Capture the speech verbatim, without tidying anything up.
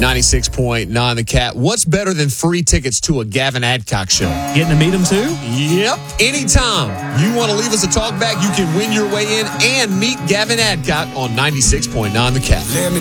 ninety-six point nine The Cat. What's better than free tickets to a Gavin Adcock show? Getting to meet him too? Yep. Anytime you want to leave us a talk back, you can win your way in and meet Gavin Adcock on ninety-six point nine The Cat. Let me